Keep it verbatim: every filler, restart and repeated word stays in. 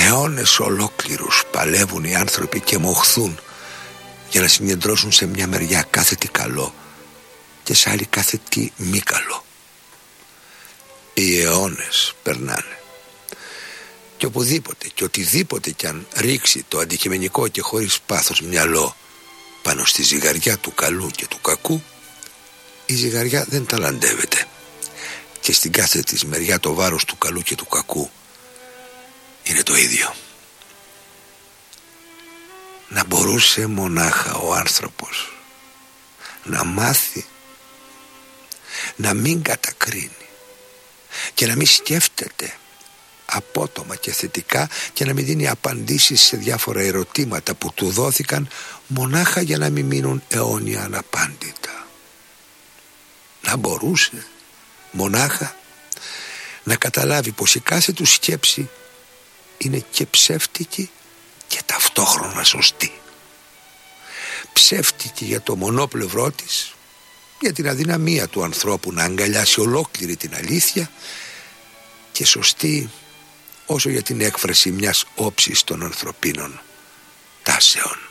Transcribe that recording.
αιώνες ολόκληρους παλεύουν οι άνθρωποι και μοχθούν για να συγκεντρώσουν σε μια μεριά κάθε τι καλό και σε άλλη κάθε τι μη καλό. Οι αιώνες περνάνε και οπουδήποτε και οτιδήποτε κι αν ρίξει το αντικειμενικό και χωρίς πάθος μυαλό πάνω στη ζυγαριά του καλού και του κακού, η ζυγαριά δεν ταλαντεύεται και στην κάθε της μεριά το βάρος του καλού και του κακού είναι το ίδιο. Να μπορούσε μονάχα ο άνθρωπος να μάθει να μην κατακρίνει και να μην σκέφτεται απότομα και θετικά και να μην δίνει απαντήσεις σε διάφορα ερωτήματα που του δόθηκαν μονάχα για να μην μείνουν αιώνια αναπάντητα. Να μπορούσε μονάχα να καταλάβει πως η κάθε του σκέψη είναι και ψεύτικη και ταυτόχρονα σωστή. Ψεύτικη για το μονόπλευρό της, για την αδυναμία του ανθρώπου να αγκαλιάσει ολόκληρη την αλήθεια, και σωστή όσο για την έκφραση μιας όψης των ανθρωπίνων τάσεων.